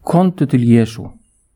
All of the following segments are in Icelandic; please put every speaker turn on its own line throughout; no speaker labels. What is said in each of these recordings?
Komdu til Jesú.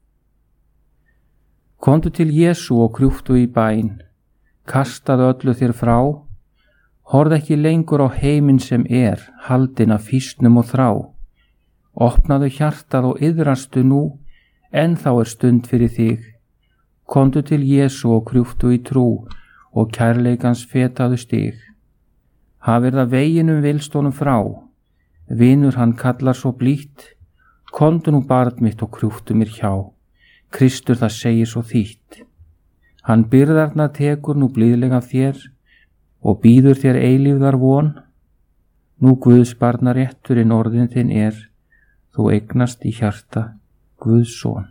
Komdu til Jesú og krjúptu í bæn, kastaðu öllu þér frá, horð ekki lengur á heiminn sem haldinn af fýsnum og þrá. Opnaðu hjartað og iðrastu nú, ennþá stund fyrir þig. Komdu til Jesú og krjúptu í trú og kærleikans fetaðu stig. Hafir það veginum vilst honum frá, vinur hann kallar svo blítt. Komdu nú barn mitt og krjúptu mér hjá, Kristur það segir svo þýtt. Hann byrðarnar tekur nú blíðlega þér og býður þér eilífðar von. Nú Guðs barna rétturinn orðin þinn þú eignast í hjarta Guðs son.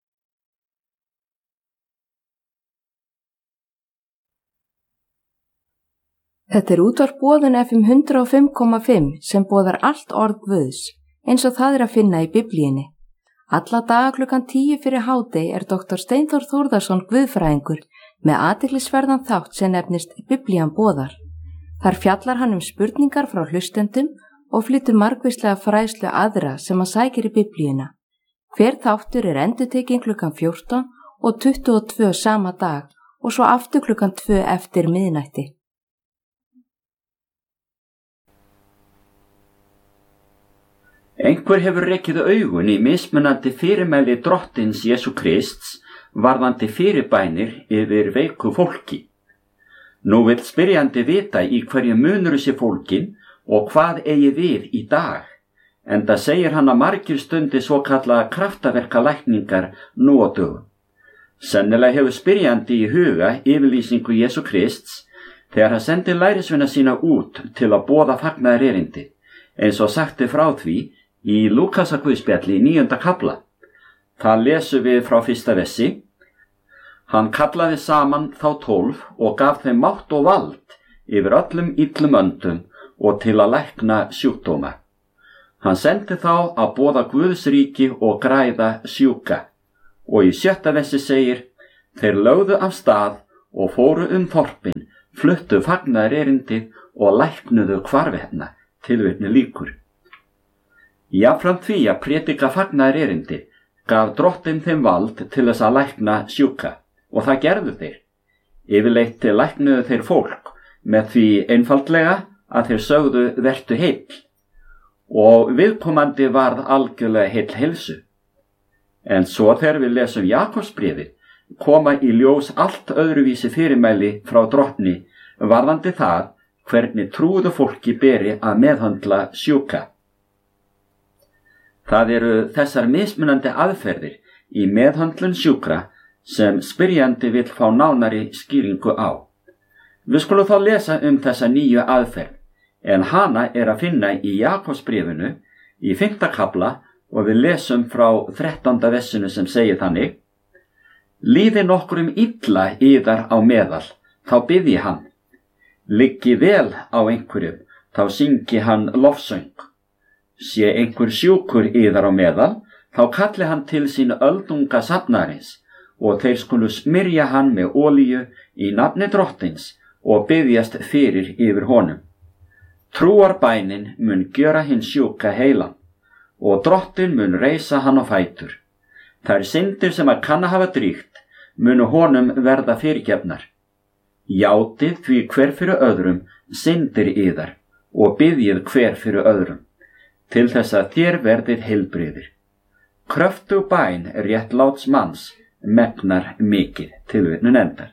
Þetta útvarp Boðun FM 105,5 sem boðar allt orð Guðs, eins og það að finna í Biblíunni. Alla daga klukkan 10 fyrir hádegi Dr. Steinþór Þórðarson guðfræðingur með athyglisverðan þátt sem nefnist Biblían boðar. Þar fjallar hann spurningar frá hlustendum og flytur margvíslega fræðslu aðra sem hann sækir í Biblíuna. Hver þáttur endurtekinn klukkan 14 og 22 sama dag og svo aftur klukkan 2 eftir miðnætti.
Einhver hefur rekið augun í mismunandi fyrirmæli Drottins Jesú Krists varðandi fyrirbænir yfir veiku fólki. Nú vill spyrjandi vita í hverju munur sé fólkin og hvað eigi við í dag, enda segir hann að margir stundi svokallaða kraftaverkalækningar nú á dögum. Sennilega hefur spyrjandi í huga yfirlýsingu Jesú Krists þegar hann sendi lærisveina sína út til að boða fagnaðarerindi, eins og sagti frá því í Lúkasarguðspjalli í 9. kafla. Það lesum við frá 1. versi. Hann kallaði saman þá 12 og gaf þeim mátt og vald yfir öllum illum öndum og til að lækna sjúkdóma. Hann sendi þá að boða Guðs ríki og græða sjúka. Og í 7. versi segir, þeir lögðu af stað og fóru þorpin, fluttu fagnaðarerindið og læknuðu hvarvetna, tilvitni lýkur. Jafnframt því að prédika fagnaðarerindi gaf Drottinn þeim vald til þess að lækna sjúka og það gerðu þeir. Yfirleitt læknuðu þeir fólk með því einfaldlega að þeir sögðu vertu heill og viðkomandi varð algjörlega heill heilsu. En svo þegar við lesum Jakobsbréfið koma í ljós allt öðruvísi fyrirmæli frá Drottni varðandi það hvernig trúðu fólki beri að meðhöndla sjúka. Það eru þessar mismunandi aðferðir í meðhöndlun sjúkra sem spyrjandi vill fá nánari skýringu á. Við skulum þá lesa þessa nýju aðferð, en hana að finna í Jakobsbréfinu í 5. kafla og við lesum frá 13. versinu sem segir þannig: Líði nokkrum illa yðar á meðal, þá biðji hann. Liggi vel á einhverjum, þá syngi hann lofsöng. Sé einhver sjúkur yðar á meðal, þá kalli hann til sín öldunga safnarins og þeir skulu smyrja hann með olíu í nafni Drottins og biðjast fyrir yfir honum. Trúarbænin mun gjöra hinn sjúka heilan og Drottinn mun reisa hann á fætur. Þær syndir sem að kann hafa dríkt munu honum verða fyrirgefnar. Játið því hver fyrir öðrum syndir yðar og biðjið hver fyrir öðrum, til þess að þér verðið heilbrigðir. Kröftug bæn réttláts manns megnar mikið, tilvitnun endar.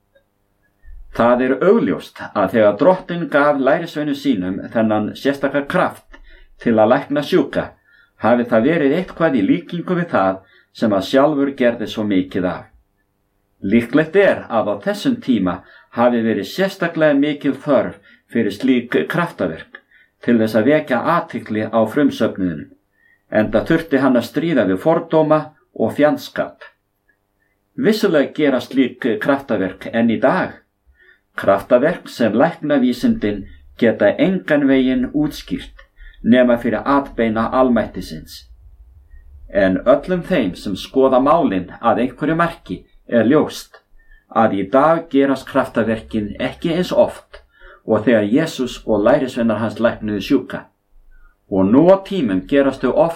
Það augljóst að þegar Drottinn gaf lærisveinu sínum þennan sérstaka kraft til að lækna sjúka, hafi það verið eitthvað í líkingu við það sem að sjálfur gerði svo mikið af. Líklegt að á þessum tíma hafi verið sérstaklega mikil þörf fyrir slík kraftaverk til þess að vekja athygli á frumsöfnuðinum, enda þurfti hann að stríða við fordóma og fjandskap. Vissulega gera slík kraftaverk enn í dag, kraftaverk sem læknavísindin geta engan veginn útskýrt nema fyrir atbeina almættisins. En öllum þeim sem skoða málin að einhverju marki ljóst að í dag gerast kraftaverkin ekki eins oft og þegar Jesús og lærisveinar hans læknuðu sjúka. Og nú á tímum gerast þau oft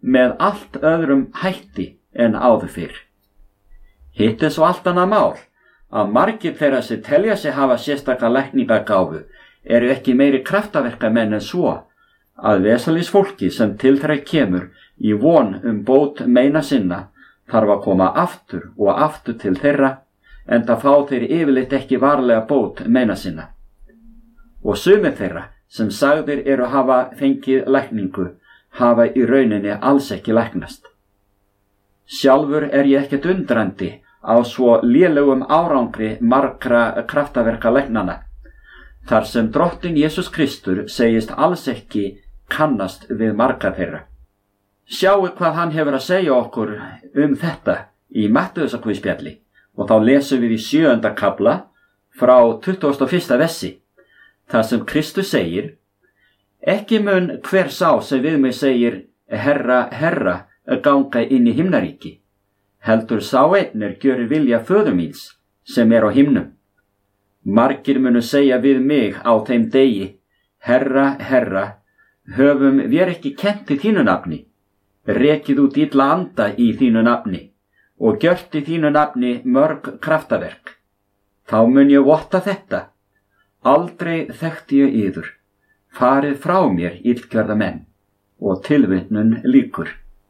með allt öðrum hætti en áður fyrr. Hitt svo allt annað mál að margir þeirra sem telja sig hafa sérstaka lækningagáfu eru ekki meiri kraftaverkamenn en svo að vesalings fólki sem til þeirra kemur í von bót meina sinna þarf að koma aftur og aftur til þeirra, enda fá þeir yfirleitt ekki varlega bót meina sinna. Og sumir þeirra sem sagðir eru hafa fengið lækningu hafa í rauninni alls ekki læknast. Sjálfur ég ekkert undrandi á svo lélegum árangri margra kraftaverka læknanna, þar sem Drottinn Jesús Kristur segist alls ekki kannast við marga þeirra. Sjáu hvað hann hefur að segja okkur þetta í Mattheusarguðspjalli, og þá lesum við í 7. kafla frá 21. versi, þar sem Kristus segir: Ekki mun hver sá sem við mig segir, Herra, Herra, ganga inn í himnaríki, heldur sá einn gjörir vilja föður míns sem á himnum. Margir munu segja við mig á þeim degi: Herra, Herra, höfum vér ekki kennt í þínu nafni, rekið út illa anda í þínu nafni og gjört í þínu nafni mörg kraftaverk. Þá mun ég votta þetta: aldrei þekkti ég yður, farið frá mér illgjörða menn. Og tilvitnun lýkur.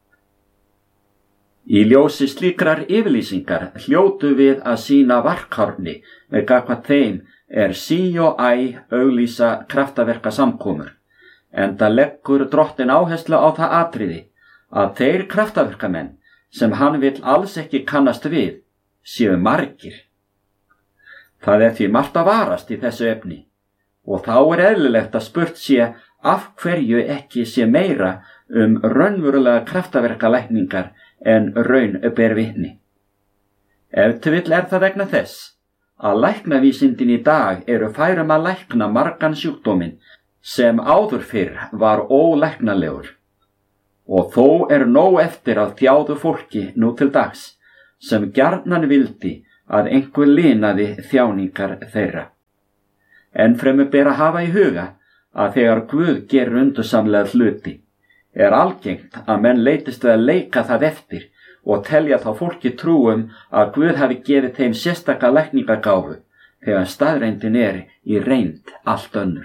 Í ljósi slíkrar yfirlýsingar hljótu við að sýna varkárni gagnvart þeim sí og æ auglýsa kraftaverka samkomur, enda leggur Drottinn áherslu á það atriði að þeir kraftaverkamenn sem hann vill alls ekki kannast við séu margir. Það því margt að varast í þessu efni, og þá eðlilegt að spurt sé af hverju ekki sé meira raunverulega kraftaverkalækningar en raun ber vitni. Ef til vill það vegna þess að læknavísindin í dag eru fær að lækna margan sjúkdóminn sem áður fyrr var ólæknalegur, og þó nóg eftir af þjáðu fólki nú til dags sem gjarnan vildi að einhver linaði þjáningar þeirra. Ennfremur ber að hafa í huga að þegar Guð gerir undursamlega hluti algengt að menn leitist við að leika það eftir og telja þá fólki trúum að Guð hafi gefið þeim sérstaka lækningagáfu þegar staðreyndin í reynd allt önnur.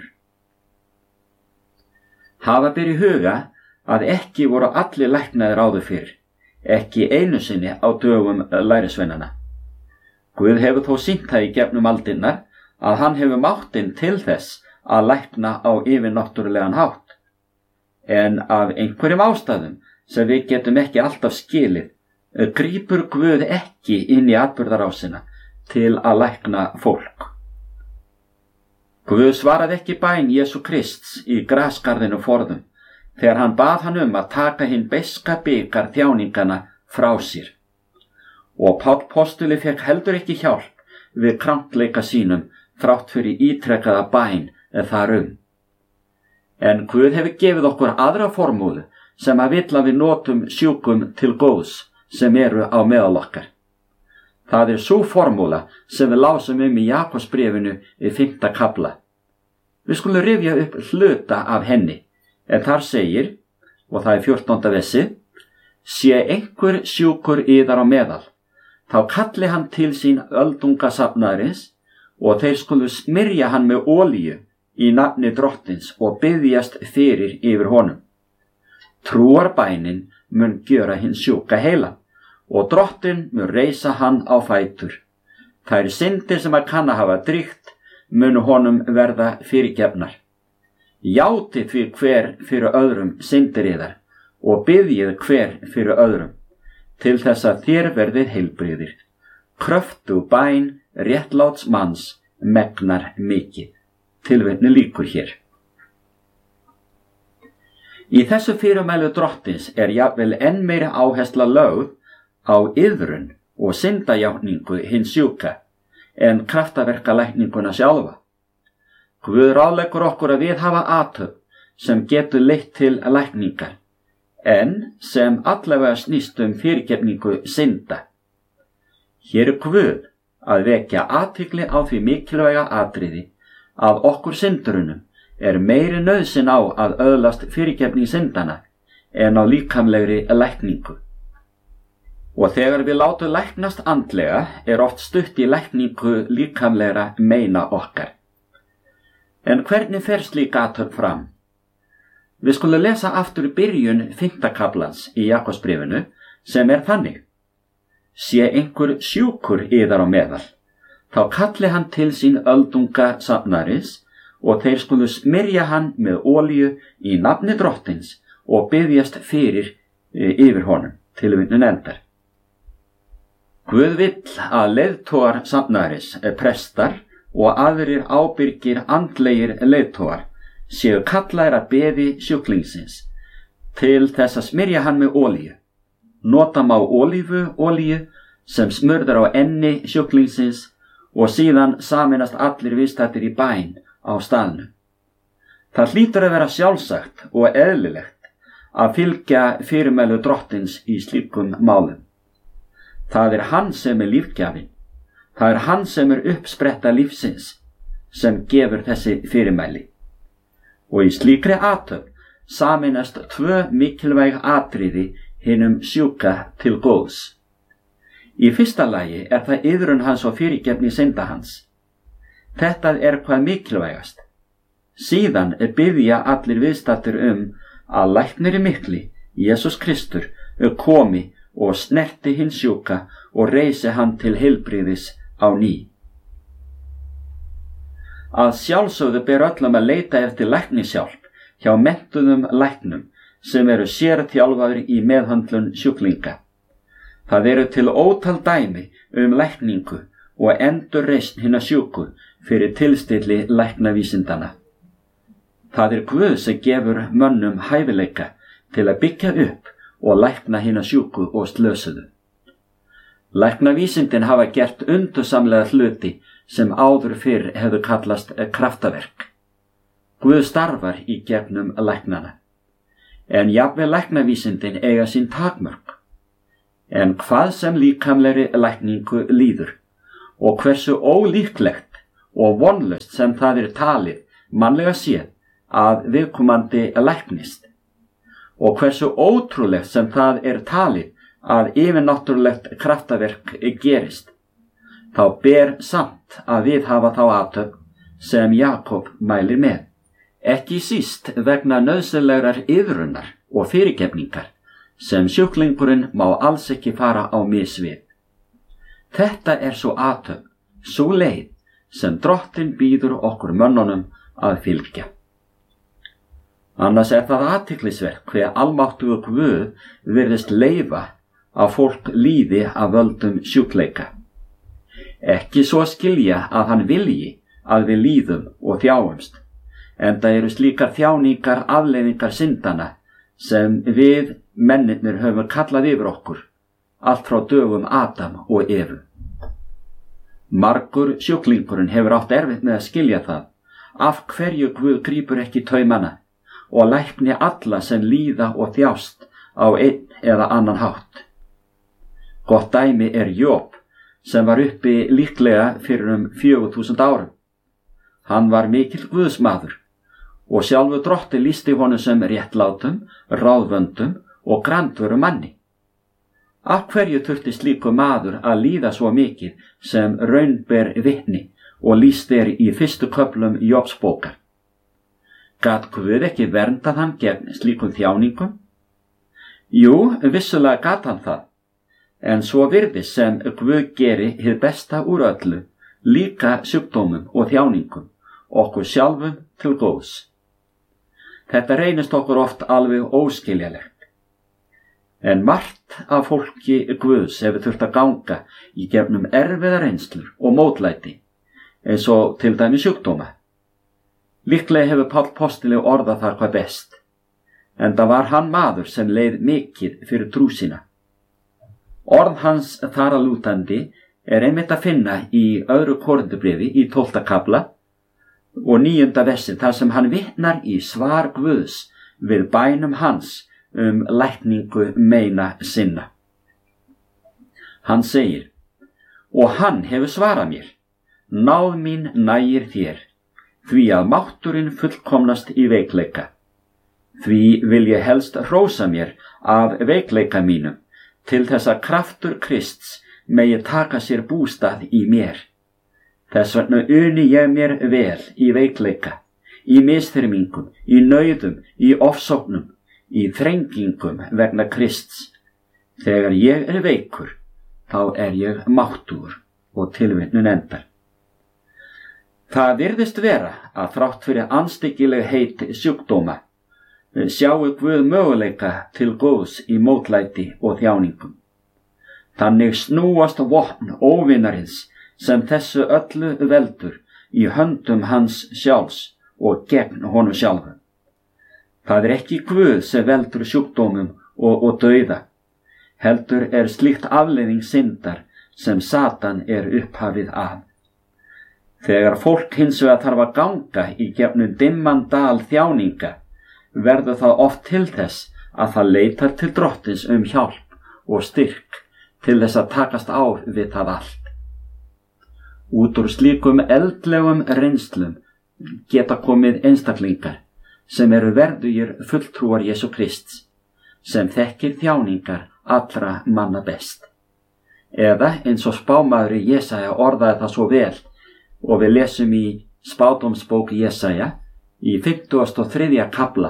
Hafa ber í huga að ekki voru allir læknaðir áður fyrr, ekki einu sinni á dögum lærisveinanna. Guð hefur þó sýnt það í gegnum aldirnar að hann hefur máttinn til þess að lækna á yfirnáttúrulegan hátt, en af einhverjum ástæðum sem við getum ekki alltaf skilið, grípur Guð ekki inn í atburðarásina til að lækna fólk. Guð svaraði ekki bæn Jesú Krists í grasgarðinu forðum þegar hann bað hann að taka hinn beiska bikar þjáningana frá sér. Og Páll postuli fekk heldur ekki hjálp við krankleika sínum þrátt fyrir ítrekkaða bæn þar En Guð hefur gefið okkur aðra formúlu sem að vill að við notum sjúkum til góðs sem eru á meðal okkar. Það sú formúla sem við lásum í Jakobsbréfinu í 5. kafla. Við skulum rifja upp hluta af henni, en þar segir, og það 14. versi: sé einhver sjúkur yðar á meðal, þá kalli hann til sín öldungasafnaðarins og þeir skulu smyrja hann með olíu í nafni Drottins og biðjast fyrir yfir honum. Trúarbænin mun gjöra hinn sjúka heila og Drottinn mun reisa hann á fætur. Þær syndir sem að kann að hafa dríkt munu honum verða fyrirgefnar. Játi því hver fyrir öðrum syndir yðar og biðjið hver fyrir öðrum, til þess að þér verðið heilbrigðir. Kröftu bæn réttláts manns megnar mikið. Tilvitnun lýkur hér. Í þessu fyrirmælu Drottins jafnvel enn meiri áhersla lögð á iðrun og syndajátningu hins sjúka en kraftaverkalækninguna sjálfa. Guð ráðleggur okkur að viðhafa athöfn sem getur leitt til lækningar, en sem allavega snýst fyrirgefningu synda. Hér Guð að vekja athygli á því mikilvæga atriði að okkur syndurunum meiri nauðsyn á að öðlast fyrirgefning syndana en á líkamlegri lækningu. Og þegar við látum læknast andlega oft stutt í lækningu líkamlegra meina okkar. En hvernig fer slík athöfn fram? Við skulum lesa aftur í byrjun 5. kaflans í Jakobsbréfinu sem þannig: Sé einhver sjúkur yðar á meðal, þá kalli hann til sín öldunga safnaris og þeir skulu smyrja hann með olíu í nafni Drottins og biðjast fyrir yfir honum. Tilvitnun endar. Guð vill að leiðtogar safnaris, prestar og aðrir ábyrgir andlegir leiðtogar séu kallaðir að beði sjúklingsins til þess að smyrja hann með olíu. Nota má ólífuolíu sem smurðar á enni sjúklingsins og síðan sameinast allir viðstaddir í bæn á staðnum. Það hlýtur að vera sjálfsagt og eðlilegt að fylgja fyrirmælu Drottins í slíkum málum. Það hann sem lífgjafinn. Það hann sem uppspretta lífsins sem gefur þessi fyrirmæli. Og í slíkri athöfn sameinast 2 mikilvæg atriði hinum sjúka til góðs. Í fyrsta lagi það iðrun hans og fyrirgefni synda hans. Þetta hvað mikilvægast. Síðan biðja allir viðstaddir að lækniri mikli, Jesús Kristur, komi og snerti hinn sjúka og reisi hann til heilbrigðis á ný. Að sjálfsögðu ber öllum að leita eftir læknishjálp hjá menntuðum læknum sem sérþjálfaðir í meðhöndlun sjúklinga. Það til ótal dæmi lækningu og endurreisn hinna sjúku fyrir tilstilli læknavísindana. Það Guð sem gefur mönnum hæfileika til að byggja upp og lækna hinna sjúku og slösuðu. Læknavísindin hafa gert undursamlega hluti sem áður fyrr hefðu kallast kraftaverk. Guð starfar í gegnum læknana. En jafnvel læknavísindin eiga sín takmörk. En hvað sem líkamlegri lækningu líður og hversu ólíklegt og vonlaust sem það talið mannlega séð að viðkomandi læknist og hversu ótrúlegt sem það talið að yfirnáttúrulegt kraftaverk gerist, þá ber samt að viðhafa þá athöfn sem Jakob mælir með, ekki síst vegna nauðsynlegrar iðrunar og fyrirgefningar sem sjúklingurinn má alls ekki fara á mis við. Þetta svo athöfn, sú leið sem Drottinn býður okkur mönnunum að fylgja. Annars það athyglisvert hve almáttugur Guð virðist leyfa að fólk líði af völdum sjúkleika. Ekki svo skilja að hann vilji að við líðum og þjáumst, enda slíkar þjáningar afleiðingar syndana sem við mennirnir höfum kallað yfir okkur, allt frá dögum Adam og Evu. Margur sjúklingurinn hefur átt erfitt með að skilja það, af hverju Guð grípur ekki taumana og lækni alla sem líða og þjást á einn eða annan hátt. Gott dæmi Job, sem var uppi líklega fyrir 4000 árum. Hann var mikill guðsmaður og sjálfur Drottinn lýsti honum sem réttlátum, ráðvöndum og grandvöru manni. Af hverju þurfti slíkur maður að líða svo mikið sem raun ber vitni og lýst í fyrstu köflum Jobs bókar? Gat Guð ekki verndað hann gegn slíkum þjáningum? Jú, vissulega gat hann það, en svo virðist sem Guð geri hið besta úr öllu, líka sjúkdómum og þjáningum, okkur sjálfum til góðs. Þetta reynist okkur oft alveg óskiljalegt. En margt af fólki Guðs hefur þurft að ganga í gegnum erfiðar reynslur og mótlæti, eins og til dæmis sjúkdóma. Líklega hefur Páll postuli orðað þar hvað best, enda var hann maður sem leið mikið fyrir trú sína. Orð hans þar að lútandi einmitt að finna í 2. Korinthubréfi í 12. kafla og 9. versi, þar sem hann vitnar í svar Guðs við bænum hans lækningu meina sinna. Hann segir: og hann hefur svarað mér, náð mín nægir þér, því að mátturinn fullkomnast í veikleika. Því vil ég helst hrósa mér af veikleika mínum, til þess að kraftur Krists megi taka sér bústað í mér. Þess vegna uni ég mér vel í veikleika, í misþyrmingum, í nauðum, í ofsóknum, í þrengingum vegna Krists. Þegar ég er veikur, þá er ég máttugur. Og tilvitnun endar. Það virðist vera að þrátt fyrir andstyggileg heit sjúkdóma sjáu Guð möguleika til góðs í mótlæti og þjáningum. Þannig snúast vopn óvinarins sem þessu öllu veldur í höndum hans sjálfs og gegn honum sjálfum. Það er ekki Guð sem veldur sjúkdómum og dauða, heldur er slíkt afleiðing syndar sem Satan er upphafið af. Þegar fólk hins vegar þarf að ganga í gegnum dimman dal þjáninga, verður það oft til þess að það leitar til Drottins hjálp og styrk til þess að takast á við það allt. Út úr slíkum eldlegum reynslum geta komið einstaklingar sem eru verðugir fulltrúar Jesú Krists, sem þekkir þjáningar allra manna best. Eða eins og spámaður Jesaja orðaði það svo vel og við lesum í spádómsbók Jesaja í 53. kafla.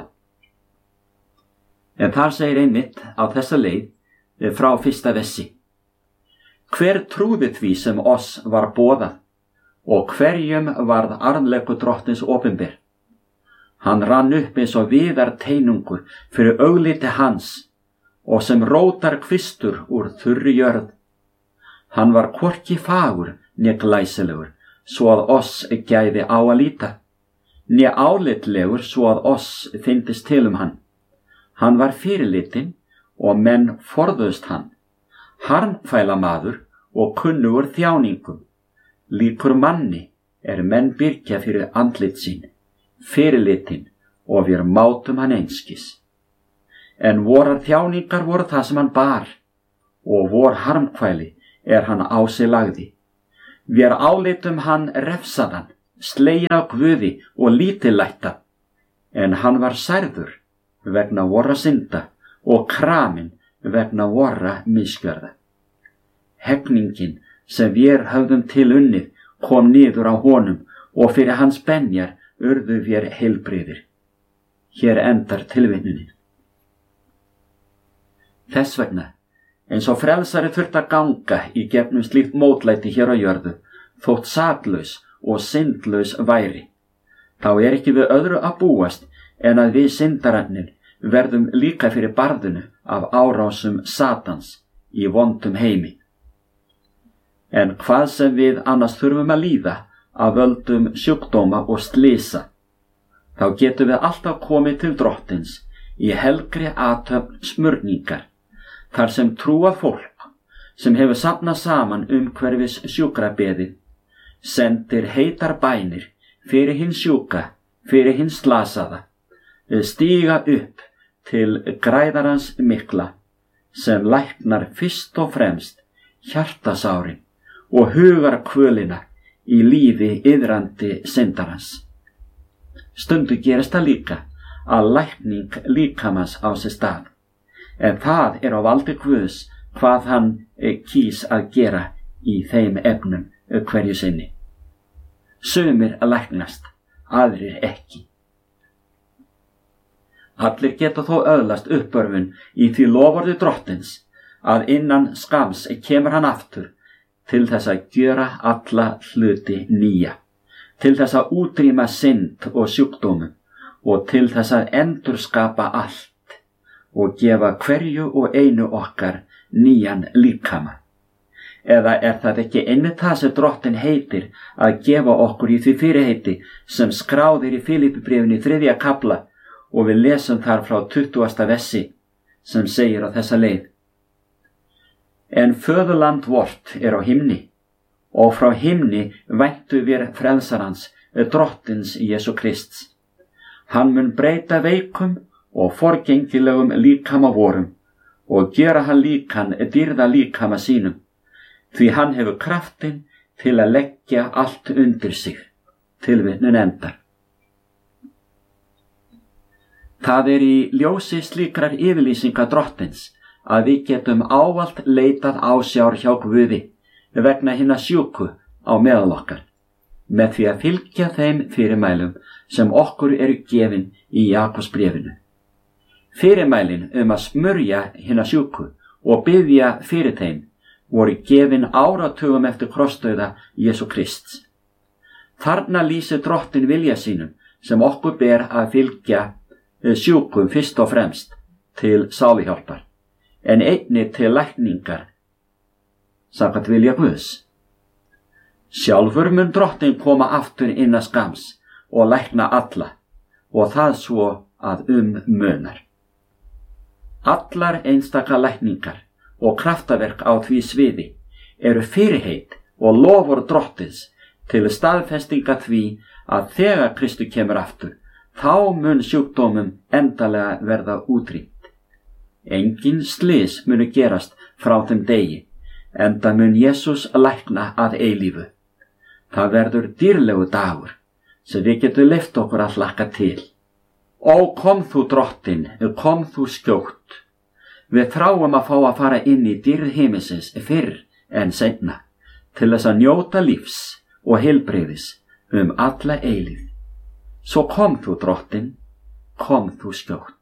En þar segir einmitt á þessa leið frá 1. versi. Hver trúði því sem oss var boðað og hverjum varð armleikur Drottins opinber? Hann rann upp eins og viðar teinungur fyrir augliti hans og sem rótar kvistur úr þurri jörð. Hann var hvorki fagur né glæsilegur, svo að oss gæfi á að líta, né álitlegur svo að oss fyndist til hann. Hann var fyrirlitin og menn forðust hann, harmkvæla maður og kunnugur þjáningum. Líkur manni er menn byrgja fyrir andlit sín, fyrirlitin og við mátum hann einskis. En vorar þjáningar voru það sem hann bar, og vor harmkvæli er hann á sig lagði. Við álitum hann refsaðan, sleginn af Guði og lítillætta, en hann var særður vegna vorra synda og kramin vegna vorra misgjörða. Hegningin sem við höfðum til unnið kom niður á honum og fyrir hans benjar urðu við heilbrigðir. Hér endar tilvitnunin. Þess vegna, eins og frelsari þurft að ganga í gegnum slíkt mótlæti hér á jörðu, þótt saklaus og syndlaus væri, þá er ekki við öðru að búast en að við syndararnir verðum líka fyrir barðinu af árásum Satans í vondum heimi. En hvað sem við annars þurfum að líða af völdum sjúkdóma og slysa, þá getum við alltaf komið til Drottins í helgri athöfn smurningar, þar sem trúað fólk sem hefur safnað saman umhverfis sjúkrabeðið, sendir heitar bænir fyrir hinn sjúka, fyrir hinn slasaða, stíga upp til græðarans mikla, sem læknar fyrst og fremst hjartasárin og hugar kvölina í lífi iðrandi syndarans. Stundu gerist það líka að lækning líkamans á sér stað, en það er á valdi Guðs hvað hann kýs að gera í þeim efnum hverju sinni. Sumir læknast, aðrir ekki. Allir geta þó öðlast uppörfun í því loforði Drottins að innan skams kemur hann aftur til þess að gjöra alla hluti nýja, til þess að útrýma synd og sjúkdómum og til þess að endurskapa allt og gefa hverju og einu okkar nýjan líkama. Eða er það ekki einmitt það sem Drottinn heitir að gefa okkur í því fyrirheiti sem skráðir í Filippibréfinu 3. kafla og við lesum þar frá 20. versi sem segir á þessa leið. En föðurland vort er á himni, og frá himni væntu við frelsarans Drottins Jesú Krists. Hann mun breyta veikum og forgengilegum líkama vorum og gera hann líkan dýrða líkama sínum, því hann hefur kraftinn til að leggja allt undir sig. Tilvitnun endar. Það í ljósi slíkrar yfirlýsinga Drottins að við getum ávallt leitað ásjár hjá Guði vegna hinna sjúku á meðal okkar, með því að fylgja þeim fyrirmælum sem okkur eru gefin í Jakobsbréfinu. Fyrirmælin að smurja hinna sjúku og biðja fyrir þeim voru gefin áratugum eftir krossdauða Jesú Krists. Þarna lýsir Drottinn vilja sínum sem okkur ber að fylgja sjúkum fyrst og fremst til sáluhjálpar, en einnig til lækningar samkvæmt vilja Guðs. Sjálfur mun Drottinn koma aftur innan skams og lækna alla, og það svo að munar. Allar einstaka lækningar og kraftaverk á því sviði eru fyrirheit og lofur Drottins til staðfestinga því að þegar Kristur kemur aftur, þá mun sjúkdómum endalega verða útrýmt. Engin slys munu gerast frá þeim degi, enda mun Jesús lækna að eilífu. Það verður dýrlegu dagur sem við getum leyft okkur að hlakka til. Ó, kom þú Drottinn, kom þú skjótt. Við þráum að fá að fara inn í dýrð himinsins fyrr en seinna, til þess að njóta lífs og heilbrigðis alla eilífð. Svo kom þú Drottinn, kom þú skjótt.